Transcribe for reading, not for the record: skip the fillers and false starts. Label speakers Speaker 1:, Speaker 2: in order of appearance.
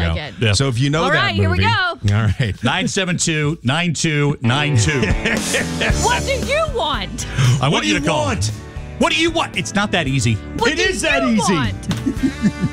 Speaker 1: like
Speaker 2: go.
Speaker 1: it.
Speaker 2: Yeah.
Speaker 3: So if you know
Speaker 1: All
Speaker 3: that
Speaker 1: right, here we
Speaker 3: movie,
Speaker 1: go.
Speaker 3: All right.
Speaker 2: 972-9292.
Speaker 1: What do you want?
Speaker 2: I
Speaker 3: What
Speaker 2: want
Speaker 3: do
Speaker 2: you
Speaker 3: you
Speaker 2: to call.
Speaker 3: want?
Speaker 2: What do you want? It's not that easy.
Speaker 1: What
Speaker 3: It
Speaker 1: do
Speaker 3: is that
Speaker 1: you
Speaker 3: easy.
Speaker 1: want?